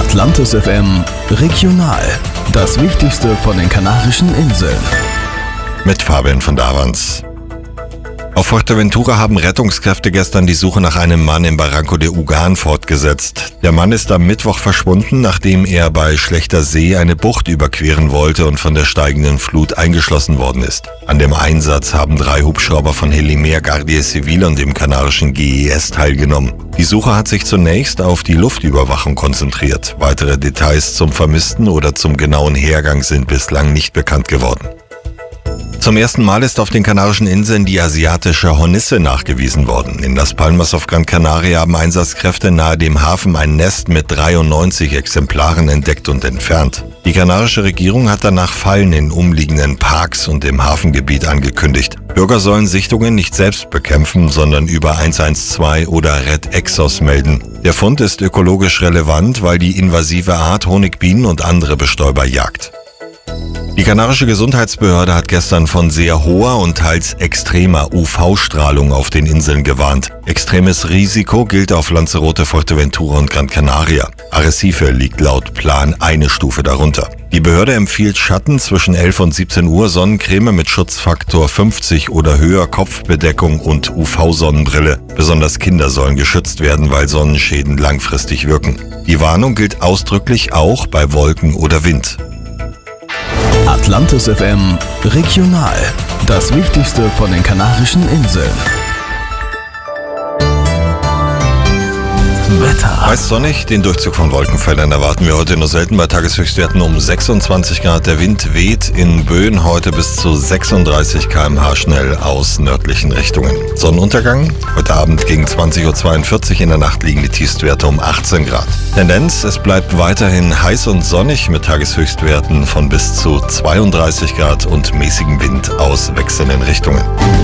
Atlantis FM Regional. Das Wichtigste von den Kanarischen Inseln. Mit Fabian von Davans. Auf Fuerteventura haben Rettungskräfte gestern die Suche nach einem Mann im Barranco de Ugan fortgesetzt. Der Mann ist am Mittwoch verschwunden, nachdem er bei schlechter See eine Bucht überqueren wollte und von der steigenden Flut eingeschlossen worden ist. An dem Einsatz haben 3 Hubschrauber von Helimer Guardia Civil und dem kanarischen GES teilgenommen. Die Suche hat sich zunächst auf die Luftüberwachung konzentriert. Weitere Details zum Vermissten oder zum genauen Hergang sind bislang nicht bekannt geworden. Zum ersten Mal ist auf den Kanarischen Inseln die asiatische Hornisse nachgewiesen worden. In Las Palmas auf Gran Canaria haben Einsatzkräfte nahe dem Hafen ein Nest mit 93 Exemplaren entdeckt und entfernt. Die kanarische Regierung hat danach Fallen in umliegenden Parks und im Hafengebiet angekündigt. Bürger sollen Sichtungen nicht selbst bekämpfen, sondern über 112 oder Red Exos melden. Der Fund ist ökologisch relevant, weil die invasive Art Honigbienen und andere Bestäuber jagt. Die kanarische Gesundheitsbehörde hat gestern von sehr hoher und teils extremer UV-Strahlung auf den Inseln gewarnt. Extremes Risiko gilt auf Lanzarote, Fuerteventura und Gran Canaria. Arrecife liegt laut Plan eine Stufe darunter. Die Behörde empfiehlt Schatten zwischen 11 und 17 Uhr, Sonnencreme mit Schutzfaktor 50 oder höher, Kopfbedeckung und UV-Sonnenbrille. Besonders Kinder sollen geschützt werden, weil Sonnenschäden langfristig wirken. Die Warnung gilt ausdrücklich auch bei Wolken oder Wind. Atlantis FM Regional. Das Wichtigste von den Kanarischen Inseln. Wetter. Meist sonnig, den Durchzug von Wolkenfeldern erwarten wir heute nur selten bei Tageshöchstwerten um 26 Grad. Der Wind weht in Böen heute bis zu 36 km/h schnell aus nördlichen Richtungen. Sonnenuntergang heute Abend gegen 20.42 Uhr, in der Nacht liegen die Tiefstwerte um 18 Grad. Tendenz, es bleibt weiterhin heiß und sonnig mit Tageshöchstwerten von bis zu 32 Grad und mäßigem Wind aus wechselnden Richtungen.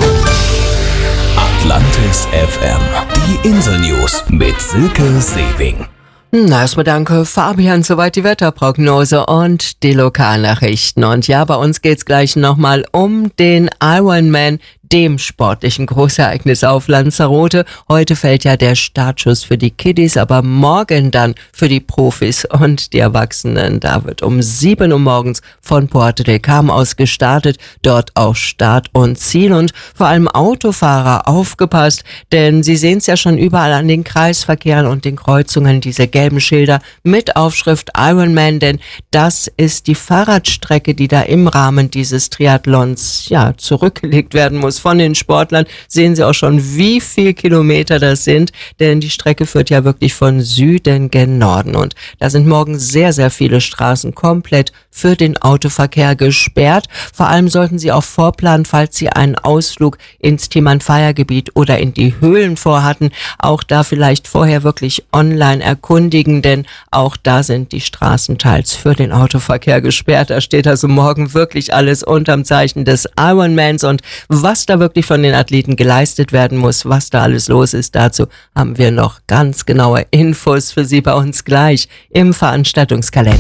Atlantis FM. Die Insel-News mit Silke Sewing. Erstmal danke, Fabian, soweit die Wetterprognose und die Lokalnachrichten. Und ja, bei uns geht's gleich nochmal um den Ironman, dem sportlichen Großereignis auf Lanzarote. Heute fällt ja der Startschuss für die Kiddies, aber morgen dann für die Profis und die Erwachsenen. Da wird um 7 Uhr morgens von Puerto del Carmen aus gestartet. Dort auch Start und Ziel. Und vor allem Autofahrer, aufgepasst, denn Sie sehen es ja schon überall an den Kreisverkehren und den Kreuzungen, diese gelben Schilder mit Aufschrift Ironman, denn das ist die Fahrradstrecke, die da im Rahmen dieses Triathlons zurückgelegt werden muss. Von den Sportlern sehen Sie auch schon, wie viel Kilometer das sind, denn die Strecke führt ja wirklich von Süden gen Norden und da sind morgen sehr, sehr viele Straßen komplett für den Autoverkehr gesperrt. Vor allem sollten Sie auch vorplanen, falls Sie einen Ausflug ins Timanfaya-Gebiet oder in die Höhlen vorhatten, auch da vielleicht vorher wirklich online erkundigen, denn auch da sind die Straßen teils für den Autoverkehr gesperrt. Da steht also morgen wirklich alles unterm Zeichen des Ironmans und was da wirklich von den Athleten geleistet werden muss, was da alles los ist, dazu haben wir noch ganz genaue Infos für Sie bei uns gleich im Veranstaltungskalender.